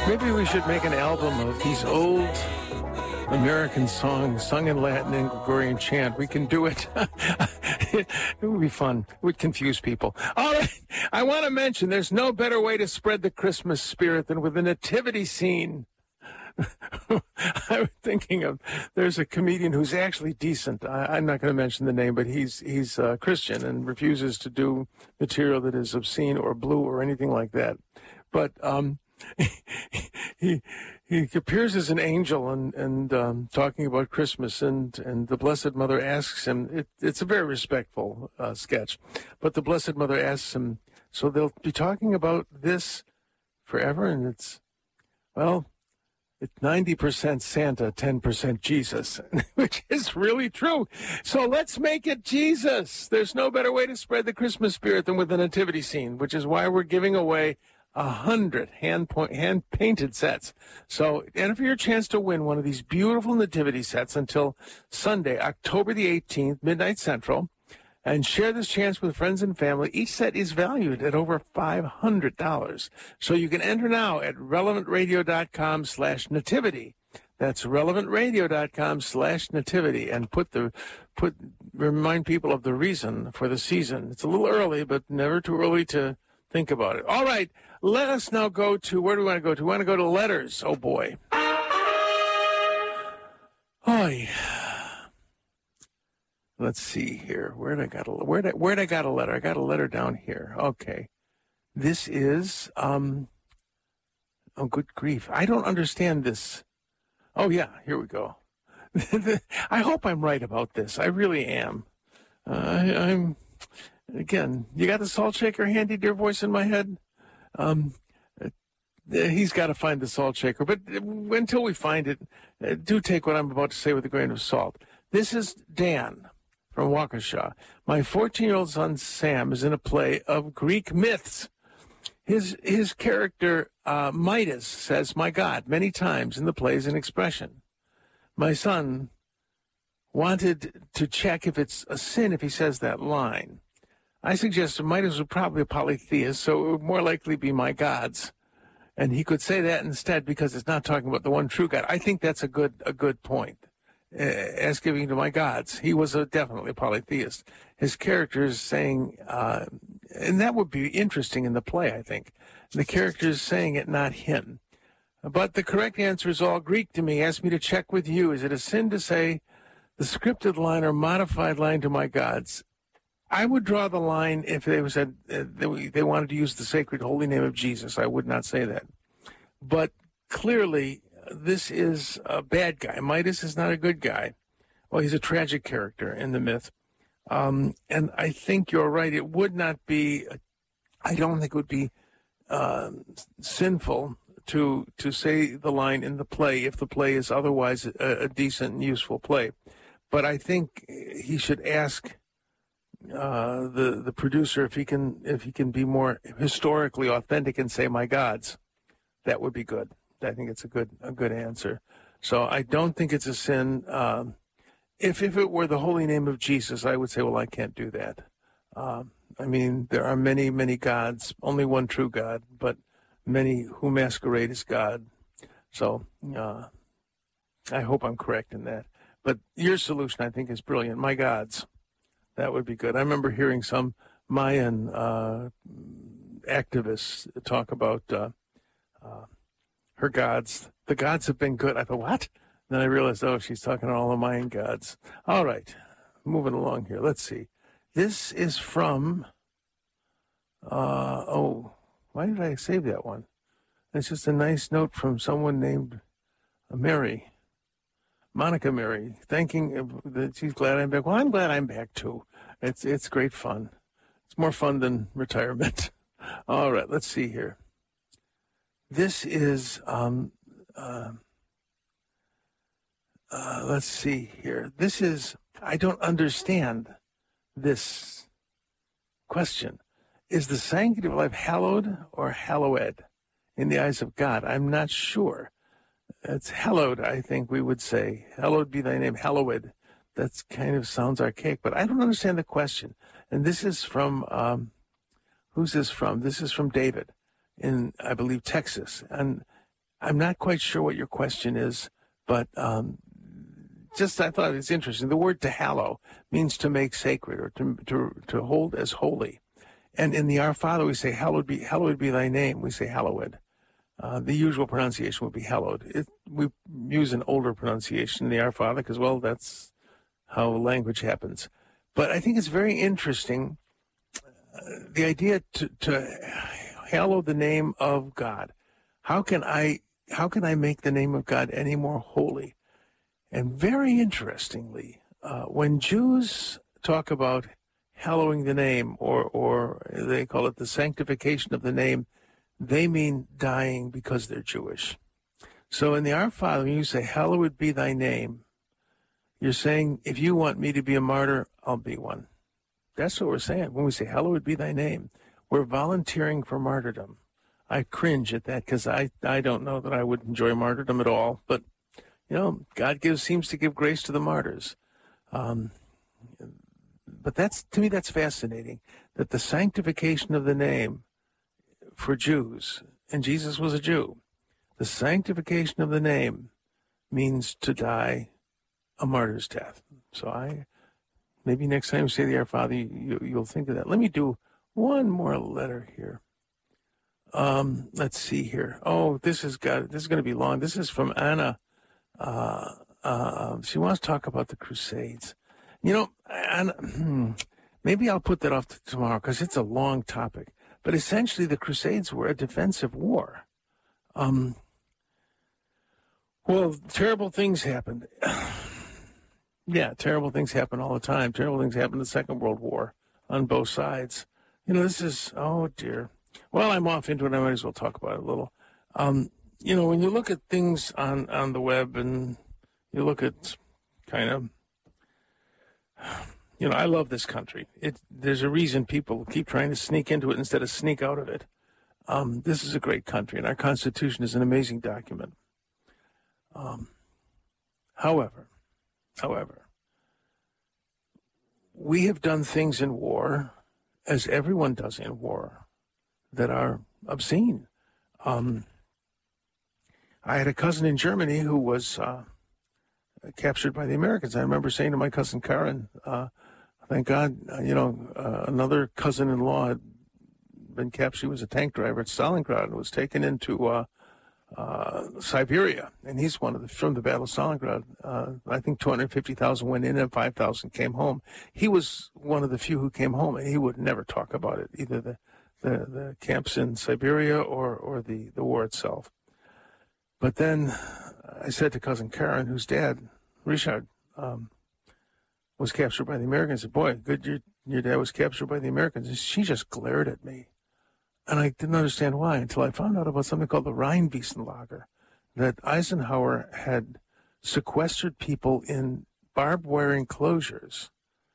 Maybe we should make an album of these old American songs sung in Latin and Gregorian chant. We can do it. It would be fun. It would confuse people. All right. I want to mention there's no better way to spread the Christmas spirit than with a nativity scene. I'm thinking of, there's a comedian who's actually decent. I'm not going to mention the name, but he's Christian and refuses to do material that is obscene or blue or anything like that. But he appears as an angel and talking about Christmas, and the Blessed Mother asks him. It's a very respectful sketch, but the Blessed Mother asks him. So they'll be talking about this forever, and it's 90% Santa, 10% Jesus, which is really true. So let's make it Jesus. There's no better way to spread the Christmas spirit than with a nativity scene, which is why we're giving away 100 hand-painted sets. So enter your chance to win one of these beautiful nativity sets until Sunday, October the 18th, midnight central, and share this chance with friends and family. Each set is valued at over $500. So you can enter now at relevantradio.com/nativity. That's relevantradio.com/nativity, and remind people of the reason for the season. It's a little early, but never too early to think about it. All right, let us now go to, where do we want to go to? We want to go to letters. Oh, boy. Oy. Let's see here. Where'd I got a letter? I got a letter down here. Okay. This is, oh, good grief. I don't understand this. Oh, yeah, here we go. I hope I'm right about this. I really am. I'm, again, you got the salt shaker handy, dear voice in my head? He's got to find the salt shaker. But until we find it, do take what I'm about to say with a grain of salt. This is Dan from Waukesha. My 14-year-old son, Sam, is in a play of Greek myths. His character, Midas, says, "My God," many times in the play as an expression. My son wanted to check if it's a sin if he says that line. I suggested Midas was probably a polytheist, so it would more likely be "my gods." And he could say that instead because it's not talking about the one true God. I think that's a good point. As giving to my gods. He was definitely a polytheist. His character is saying, and that would be interesting in the play, I think. The character is saying it, not him. But the correct answer is all Greek to me. Ask me to check with you. Is it a sin to say the scripted line or modified line "to my gods"? I would draw the line if they said they wanted to use the sacred holy name of Jesus. I would not say that. But clearly, this is a bad guy. Midas is not a good guy. Well, he's a tragic character in the myth. And I think you're right. It would not be, I don't think it would be sinful to say the line in the play if the play is otherwise a decent and useful play. But I think he should ask the producer if he can be more historically authentic and say "my gods." That would be good. I think it's a good answer. So I don't think it's a sin. If it were the holy name of Jesus, I would say, well, I can't do that. I mean, there are many, many gods, only one true God, but many who masquerade as God. So I hope I'm correct in that. But your solution, I think, is brilliant. "My gods." That would be good. I remember hearing some Mayan activists talk about her gods. The gods have been good. I thought, what? Then I realized, oh, she's talking to all the Mayan gods. All right, moving along here. Let's see. This is from, why did I save that one? It's just a nice note from someone named Mary, Monica Mary, thanking that she's glad I'm back. Well, I'm glad I'm back, too. It's great fun. It's more fun than retirement. All right, let's see here. This is, let's see here. This is, I don't understand this question. Is the sanctity of life hallowed or hallowed in the eyes of God? I'm not sure. It's hallowed, I think we would say. Hallowed be thy name, hallowed. That kind of sounds archaic, but I don't understand the question. And this is from, who's this from? This is from David in, I believe, Texas. And I'm not quite sure what your question is, but just I thought it's interesting. The word to hallow means to make sacred or to hold as holy. And in the Our Father, we say, hallowed be thy name. We say hallowed. The usual pronunciation would be hallowed. We use an older pronunciation in the Our Father because, well, that's how language happens. But I think it's very interesting, the idea to hallow the name of God. How can I make the name of God any more holy? And very interestingly, when Jews talk about hallowing the name, or they call it the sanctification of the name, they mean dying because they're Jewish. So in the Our Father, when you say, hallowed be thy name, you're saying, if you want me to be a martyr, I'll be one. That's what we're saying. When we say, hallowed be thy name, we're volunteering for martyrdom. I cringe at that because I don't know that I would enjoy martyrdom at all. But, God seems to give grace to the martyrs. But to me, that's fascinating, that the sanctification of the name for Jews, and Jesus was a Jew, the sanctification of the name means to die a martyr's death. So maybe next time you say the Our Father, you'll think of that. Let me do one more letter here. Let's see here. Oh, this is going to be long. This is from Anna. She wants to talk about the Crusades. Anna, maybe I'll put that off to tomorrow because it's a long topic. But essentially, the Crusades were a defensive war. Well, terrible things happened. Yeah, terrible things happen all the time. Terrible things happened in the Second World War on both sides. This is, oh, dear. Well, I'm off into it. I might as well talk about it a little. When you look at things on the web and you look at kind of, I love this country. There's a reason people keep trying to sneak into it instead of sneak out of it. This is a great country, and our Constitution is an amazing document. However, we have done things in war, as everyone does in war, that are obscene. I had a cousin in Germany who was captured by the Americans. I remember saying to my cousin Karen, thank God, another cousin-in-law had been captured. He was a tank driver at Stalingrad and was taken into Siberia. And he's from the Battle of Stalingrad. I think 250,000 went in and 5,000 came home. He was one of the few who came home, and he would never talk about it, either the camps in Siberia or the war itself. But then I said to cousin Karen, whose dad, Richard, was captured by the Americans, I said, boy, good your dad was captured by the Americans. And she just glared at me. And I didn't understand why until I found out about something called the Rheinbiesenlager, that Eisenhower had sequestered people in barbed wire enclosures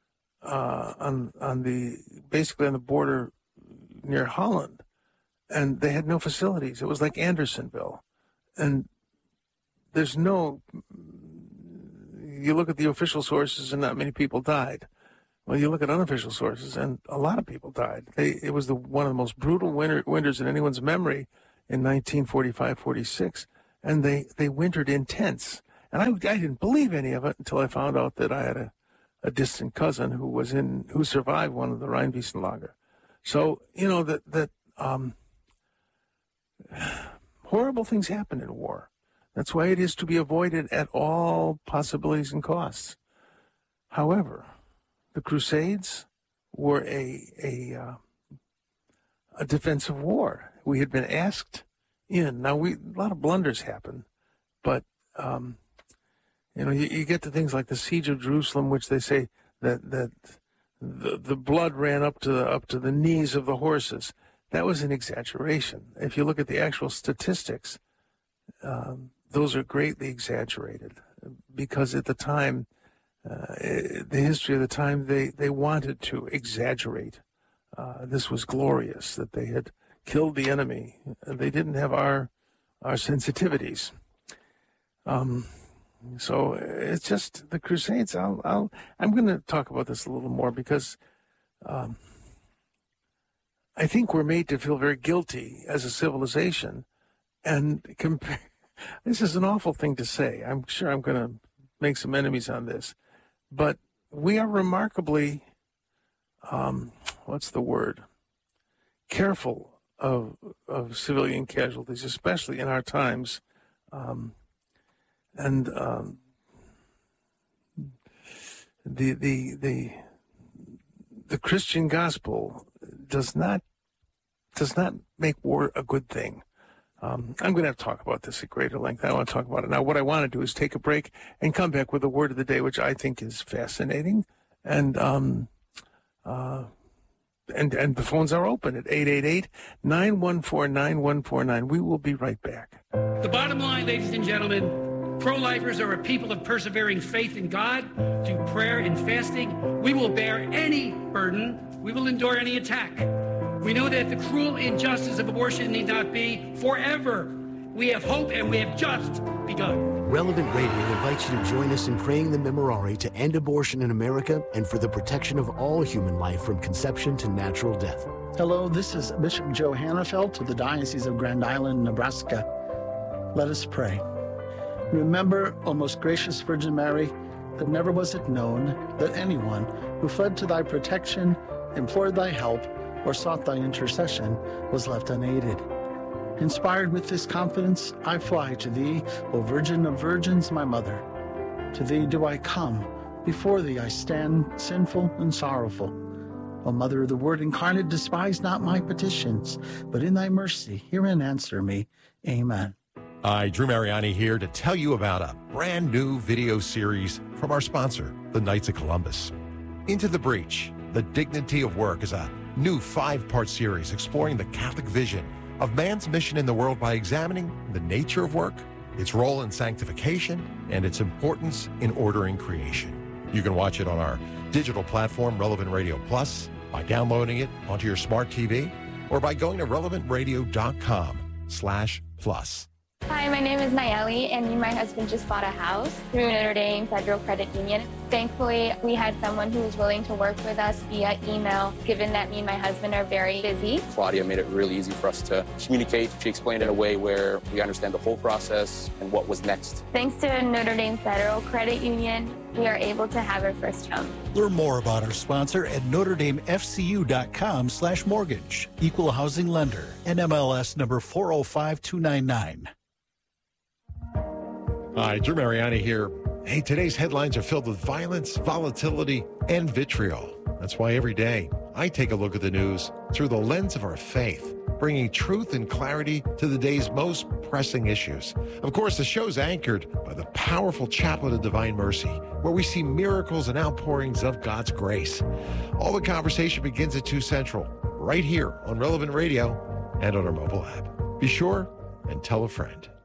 basically on the border near Holland. And they had no facilities. It was like Andersonville. And you look at the official sources and not many people died. Well, you look at unofficial sources and a lot of people died. It was one of the most brutal winters in anyone's memory in 1945-46. And they wintered in tents. And I didn't believe any of it until I found out that I had a distant cousin who survived one of the Rheinbiesenlager. So, horrible things happen in war. That's why it is to be avoided at all possibilities and costs. However, the Crusades were a defensive war. We had been asked in. Now, a lot of blunders happen, but you get to things like the siege of Jerusalem, which they say that the blood ran up to the knees of the horses. That was an exaggeration. If you look at the actual statistics, those are greatly exaggerated because at the time, the history of the time, they wanted to exaggerate. This was glorious that they had killed the enemy. They didn't have our sensitivities. So it's just the Crusades. I'm going to talk about this a little more because I think we're made to feel very guilty as a civilization, and This is an awful thing to say. I'm sure I'm going to make some enemies on this. But we are remarkably, what's the word? Careful of civilian casualties, especially in our times. The Christian gospel does not make war a good thing. I'm going to have to talk about this at greater length. I don't want to talk about it now. What I want to do is take a break and come back with a word of the day, which I think is fascinating. And the phones are open at 888-914-9149. We will be right back. The bottom line, ladies and gentlemen, pro-lifers are a people of persevering faith in God through prayer and fasting. We will bear any burden. We will endure any attack. We know that the cruel injustice of abortion need not be forever. We have hope, and we have just begun. Relevant Radio invites you to join us in praying the Memorare to end abortion in America and for the protection of all human life from conception to natural death. Hello, this is Bishop Joe Hannafelt of the Diocese of Grand Island, Nebraska. Let us pray. Remember, O most gracious Virgin Mary, that never was it known that anyone who fled to thy protection, implored thy help, or sought thy intercession was left unaided. Inspired with this confidence, I fly to thee, O Virgin of Virgins, my mother. To thee do I come, before thee I stand, sinful and sorrowful. O Mother of the Word incarnate, despise not my petitions, but in thy mercy hear and answer me. Amen. Hi, Drew Mariani here to tell you about a brand new video series from our sponsor, the Knights of Columbus. Into the Breach, The Dignity of Work is a new 5-part series exploring the Catholic vision of man's mission in the world by examining the nature of work, its role in sanctification, and its importance in ordering creation. You can watch it on our digital platform, Relevant Radio Plus, by downloading it onto your smart TV, or by going to relevantradio.com/plus. Hi, my name is Nayeli, and me and my husband just bought a house through Notre Dame Federal Credit Union. Thankfully, we had someone who was willing to work with us via email, given that me and my husband are very busy. Claudia made it really easy for us to communicate. She explained it in a way where we understand the whole process and what was next. Thanks to Notre Dame Federal Credit Union, we are able to have our first home. Learn more about our sponsor at NotreDameFCU.com/mortgage. Equal housing lender. NMLS number 405299. Hi, Drew Mariani here. Hey, today's headlines are filled with violence, volatility, and vitriol. That's why every day I take a look at the news through the lens of our faith, bringing truth and clarity to the day's most pressing issues. Of course, the show's anchored by the powerful Chaplet of Divine Mercy, where we see miracles and outpourings of God's grace. All the conversation begins at 2 Central, right here on Relevant Radio and on our mobile app. Be sure and tell a friend.